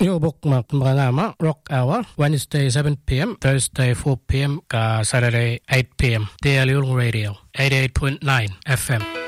Yobok mga Rock Hour, Wednesday 7 p.m., Thursday 4 p.m., Saturday 8 p.m. DLU Radio, 88.9 FM.